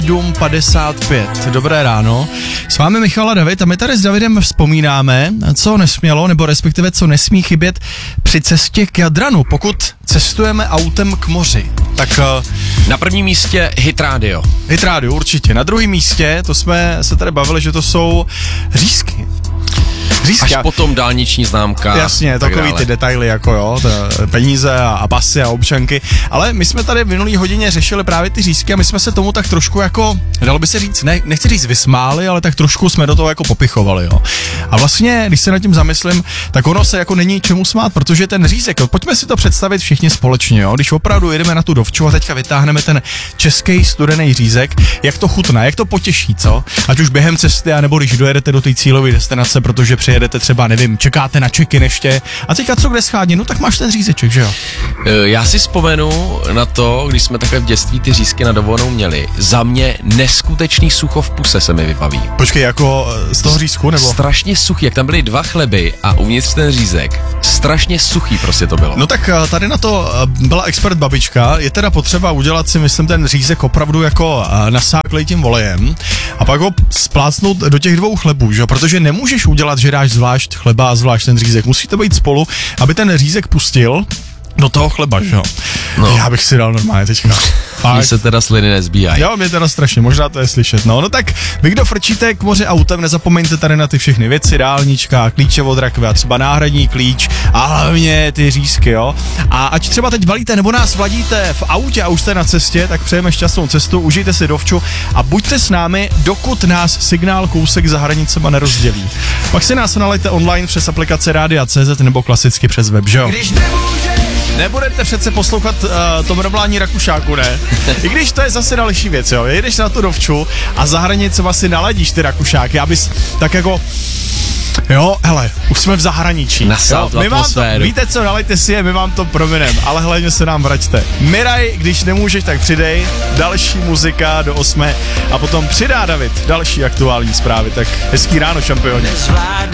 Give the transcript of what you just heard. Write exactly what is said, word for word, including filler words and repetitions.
sedm padesát pět. Dobré ráno. S vámi Michal a David a my tady s Davidem vzpomínáme, co nesmělo, nebo respektive co nesmí chybět při cestě k Jadranu, pokud cestujeme autem k moři. Tak na prvním místě hit rádio. Hit rádio, určitě. Na druhém místě, to jsme se tady bavili, že to jsou řízky. Řízka. Až potom dálniční známka. Jasně, takový ty detaily jako jo, peníze a, a pasy a občanky. Ale my jsme tady v minulý hodině řešili právě ty řízky a my jsme se tomu tak trošku jako, dalo by se říct, ne, nechci říct vysmáli, ale tak trošku jsme do toho jako popichovali, jo. A vlastně, když se nad tím zamyslím, tak ono se jako není čemu smát, protože ten řízek, jo, pojďme si to představit všichni společně, jo. Když opravdu jedeme na tu Dovču a teďka vytáhneme ten český studený řízek, jak to chutná, jak to potěší, co? Ať už během cesty, anebo když dojedete do té cílové destinace, protože přijedete třeba, nevím, čekáte na check-in ještě a teďka co kde schádně, no tak máš ten řízeček, že jo? Já si vzpomenu na to, když jsme takhle v dětství ty řízky na dovolenou měli. Za mě neskutečný sucho v puse se mi vybaví. Počkej, jako z toho řízku, nebo? Strašně suchý, jak tam byly dva chleby a uvnitř ten řízek. Strašně suchý prostě to bylo. No tak tady na to byla expert babička, je teda potřeba udělat si, myslím, ten řízek opravdu jako nasáklej tím olejem a pak ho splácnout do těch dvou chlebů, že jo? Protože nemůžeš udělat, že dáš zvlášť chleba a zvlášť ten řízek. Musí to být spolu, aby ten řízek pustil do toho chleba, že jo? No. Já bych si dal normálně teďka. Mně se teda sliny nezbíjají. Jo, mě teda strašně, možná to je slyšet. No, no tak vy, kdo frčíte k moři autem, nezapomeňte tady na ty všechny věci, dálnička, klíče od rakve a třeba náhradní klíč a hlavně ty řízky, jo? A ať třeba teď balíte nebo nás vladíte v autě a už jste na cestě, tak přejeme šťastnou cestu, užijte si Dovču a buďte s námi, dokud nás signál kousek za hranicema nerozdělí. Pak si nás nalejte online přes aplikace Rádia tečka cé zet nebo klasicky přes web, že jo? Nebudete přece poslouchat uh, to mrmlání Rakušáku, ne? I když to je zase další věc, jo. Jedeš na tu Dovču a za hranice si naladíš ty Rakušáky, abys tak jako... Jo, hele, už jsme v zahraničí. Nasál tu atmosféru. Víte co, nalejte si je, my vám to prominem, ale hlavně se nám vraťte. Miraj, když nemůžeš, tak přidej. Další muzika do osmé a potom přidá David další aktuální zprávy. Tak hezký ráno, šampioni.